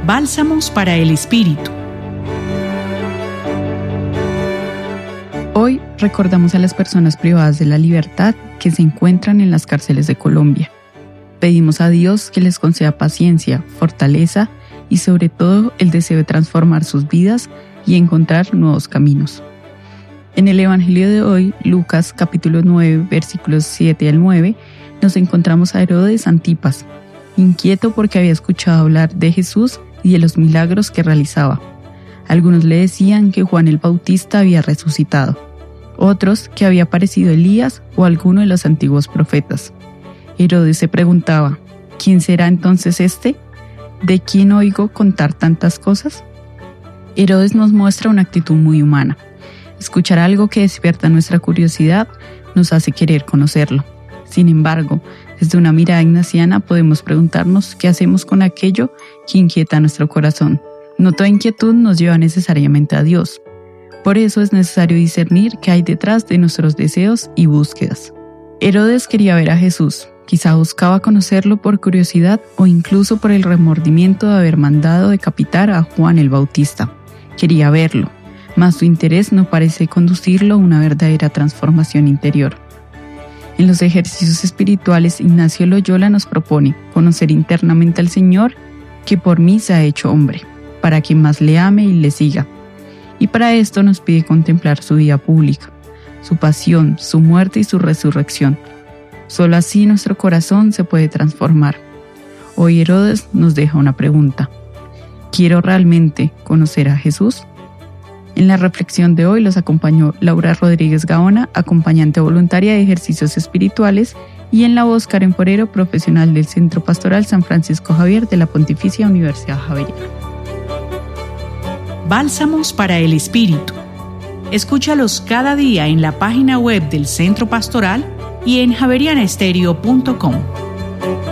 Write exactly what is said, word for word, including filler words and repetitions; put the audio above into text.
Bálsamos para el Espíritu. Hoy recordamos a las personas privadas de la libertad que se encuentran en las cárceles de Colombia. Pedimos a Dios que les conceda paciencia, fortaleza y sobre todo el deseo de transformar sus vidas y encontrar nuevos caminos. En el Evangelio de hoy, Lucas capítulo nueve, versículos siete al nueve, nos encontramos a Herodes Antipas, inquieto porque había escuchado hablar de Jesús y de los milagros que realizaba. Algunos le decían que Juan el Bautista había resucitado, otros que había aparecido Elías o alguno de los antiguos profetas. Herodes se preguntaba, ¿quién será entonces este? ¿De quién oigo contar tantas cosas? Herodes nos muestra una actitud muy humana. Escuchar algo que despierta nuestra curiosidad nos hace querer conocerlo. Sin embargo, desde una mirada ignaciana podemos preguntarnos qué hacemos con aquello que inquieta nuestro corazón. No toda inquietud nos lleva necesariamente a Dios. Por eso es necesario discernir qué hay detrás de nuestros deseos y búsquedas. Herodes quería ver a Jesús. Quizá buscaba conocerlo por curiosidad o incluso por el remordimiento de haber mandado decapitar a Juan el Bautista. Quería verlo, mas su interés no parece conducirlo a una verdadera transformación interior. En los ejercicios espirituales, Ignacio Loyola nos propone conocer internamente al Señor, que por mí se ha hecho hombre, para que más le ame y le siga. Y para esto nos pide contemplar su vida pública, su pasión, su muerte y su resurrección. Solo así nuestro corazón se puede transformar. Hoy Herodes nos deja una pregunta. ¿Quiero realmente conocer a Jesús? En la reflexión de hoy los acompañó Laura Rodríguez Gaona, acompañante voluntaria de ejercicios espirituales, y en la voz Karen Forero, profesional del Centro Pastoral San Francisco Javier de la Pontificia Universidad Javeriana. Bálsamos para el Espíritu. Escúchalos cada día en la página web del Centro Pastoral y en javeriana estéreo punto com.